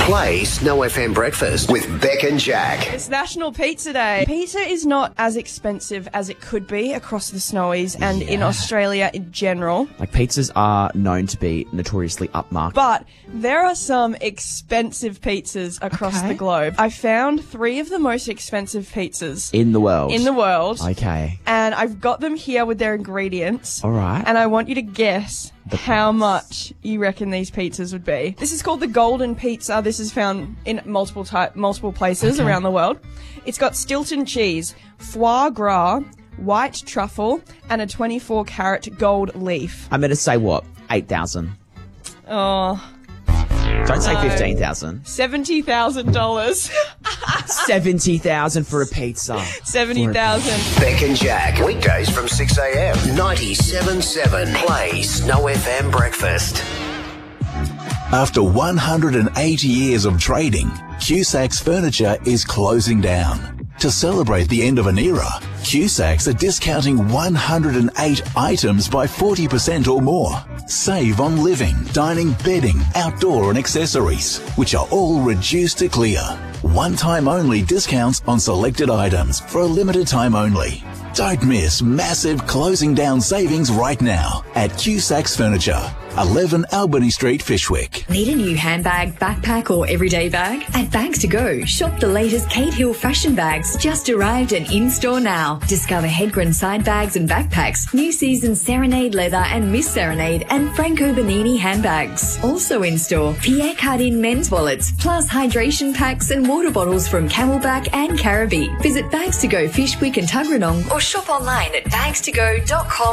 Play Snow FM Breakfast with Beck and Jack. It's National Pizza Day. Pizza is not as expensive as it could be across the Snowies and in Australia in general. Like, pizzas are known to be notoriously upmarket. But there are some expensive pizzas across the globe. I found 3 of the most expensive pizzas In the world. Okay. And I've got them here with their ingredients. All right. And I want you to guess how much you reckon these pizzas would be. This is called the Golden Pizza. This is found in multiple places around the world. It's got Stilton cheese, foie gras, white truffle, and a 24-carat gold leaf. I'm going to say what? 8,000. Oh. Don't say 15,000. $70,000. 70,000 for a pizza. 70,000. Beck and Jack. Weekdays from 6 a.m. 97.7 Play Snow FM Breakfast. After 180 years of trading, Cusacks Furniture is closing down. To celebrate the end of an era, Cusacks are discounting 108 items by 40% or more. Save on living, dining, bedding, outdoor and accessories, which are all reduced to clear. One-time only discounts on selected items for a limited time only. Don't miss massive closing down savings right now at Cusacks Furniture, 11 Albany Street, Fishwick. Need a new handbag, backpack or everyday bag? At Bags to Go, shop the latest Kate Hill fashion bags just arrived and in-store now. Discover Hedgren side bags and backpacks, new season Serenade leather and Miss Serenade and Franco Bernini handbags. Also in-store, Pierre Cardin men's wallets, plus hydration packs and water bottles from Camelback and Caribbean. Visit Bags to Go Fishwick and Tuggeranong or shop online at bagstogo.com.